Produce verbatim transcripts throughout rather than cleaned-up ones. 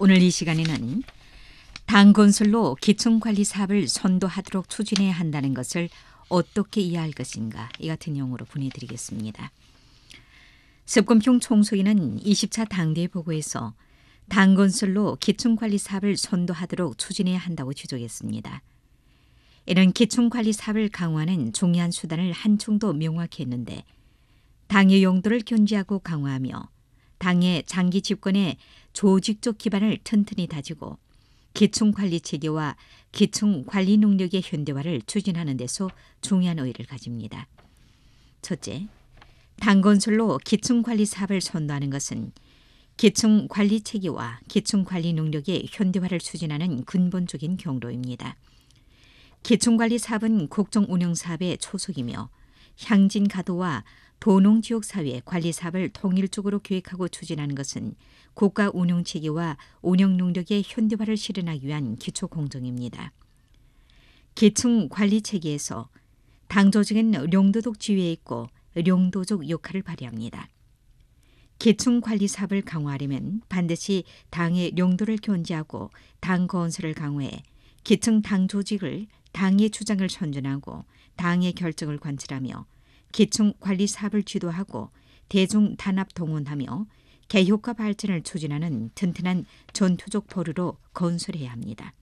오늘 이 시간에는 당 건설로 기층관리 사업을 선도하도록 추진해야 한다는 것을 어떻게 이해할 것인가, 이 같은 내용으로 보내드리겠습니다. 습권평 총소위는 이십 차 당대회 보고에서 당 건설로 기층관리 사업을 선도하도록 추진해야 한다고 지적했습니다. 이런 기층관리 사업을 강화하는 중요한 수단을 한층더 명확히 했는데, 당의 용도를 견지하고 강화하며 당의 장기 집권의 조직적 기반을 튼튼히 다지고 기층관리 체계와 기층관리 능력의 현대화를 추진하는 데서 중요한 의의를 가집니다. 첫째, 당 건설로 기층관리 사업을 선도하는 것은 기층관리 체계와 기층관리 능력의 현대화를 추진하는 근본적인 경로입니다. 기층관리 사업은 국정운영사업의 초석이며 향진가도와 도농지역사회 관리사업을 통일적으로 계획하고 추진하는 것은 국가 운영체계와 운영능력의 현대화를 실현하기 위한 기초공정입니다. 기층관리체계에서 당조직은 용도적 지위에 있고 용도적 역할을 발휘합니다. 기층관리사업을 강화하려면 반드시 당의 용도를 견지하고 당 건설을 강화해 기층 당조직을 당의 주장을 선전하고 당의 결정을 관철하며 기층관리 사업을 지도하고 대중 단합 동원하며 개혁과 발전을 추진하는 튼튼한 전투적 보루로 건설해야 합니다.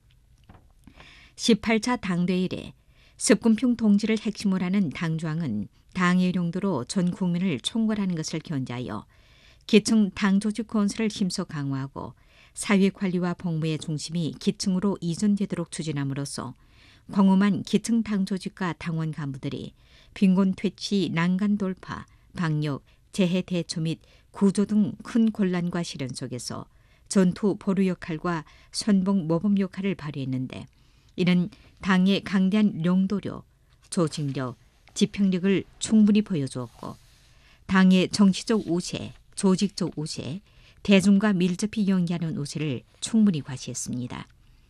십팔 차 당대회 이래 습권평 동지를 핵심으로 하는 당조항은 당의 용도로 전 국민을 총괄하는 것을 견지하여 기층 당조직 건설을 힘써 강화하고 사회관리와 복무의 중심이 기층으로 이전되도록 추진함으로써 광범한 기층 당조직과 당원 간부들이 빈곤 퇴치, 난간 돌파, 방역, 재해 대처 및 구조 등 큰 곤란과 시련 속에서 전투 보루 역할과 선봉 모범 역할을 발휘했는데, 이는 당의 강대한 용도력, 조직력, 지평력을 충분히 보여주었고 당의 정치적 우세, 조직적 우세, 대중과 밀접히 연계하는 우세를 충분히 과시했습니다.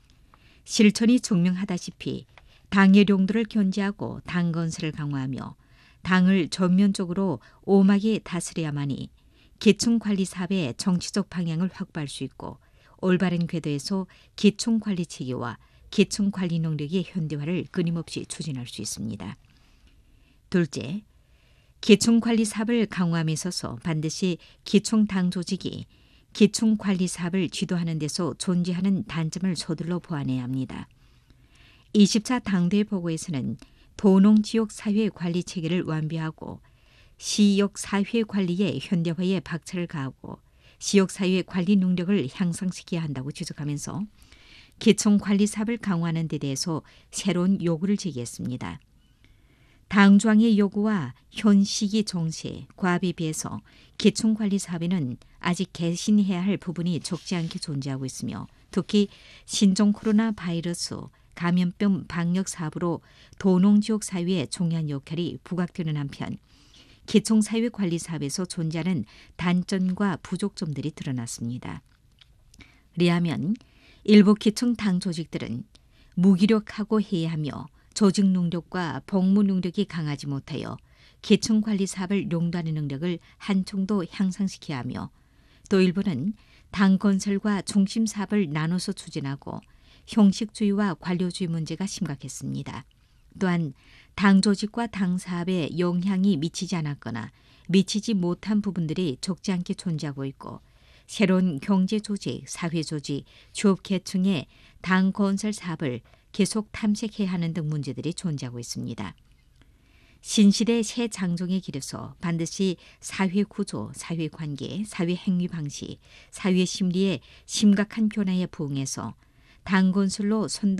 실천이 증명하다시피 당의 용도를 견지하고 당 건설을 강화하며 당을 전면적으로 오막이 다스려야만이 기층관리 사업의 정치적 방향을 확보할 수 있고 올바른 궤도에서 기층관리 체계와 기층관리 능력의 현대화를 끊임없이 추진할 수 있습니다. 둘째, 기층관리 사업을 강화함에 있어서 반드시 기층 당 조직이 기층관리 사업을 지도하는 데서 존재하는 단점을 서둘러 보완해야 합니다. 이십 차 당대회 보고에서는 도농지역 사회 관리 체계를 완비하고 시역 사회 관리의 현대화에 박차를 가하고 시역 사회 관리 능력을 향상시켜야 한다고 지적하면서 기층관리 사업을 강화하는 데 대해서 새로운 요구를 제기했습니다. 당조항의 요구와 현 시기 정세, 과업에 비해서 기층관리 사업에는 아직 개신해야 할 부분이 적지 않게 존재하고 있으며, 특히 신종 코로나 바이러스 감염병 방역 사업으로 도농지역 사회의 중요한 역할이 부각되는 한편 기층사회 관리 사업에서 존재하는 단점과 부족점들이 드러났습니다. 리하면 일부 기층 당 조직들은 무기력하고 해이하며 조직 능력과 복무 능력이 강하지 못하여 기층관리 사업을 용도하는 능력을 한층더 향상시켜야 하며, 또 일부는 당 건설과 중심 사업을 나눠서 추진하고 형식주의와 관료주의 문제가 심각했습니다. 또한 당 조직과 당 사업에 영향이 미치지 않았거나 미치지 못한 부분들이 적지 않게 존재하고 있고, 새로운 경제 조직, 사회 조직, 조업 계층의 당 건설 사업을 계속 탐색해야 하는 등 문제들이 존재하고 있습니다. 신시대 새 장정의 길에서 반드시 사회 구조, 사회 관계, 사회 행위 방식, 사회 심리의 심각한 변화에 부응해서 당 건설로 선도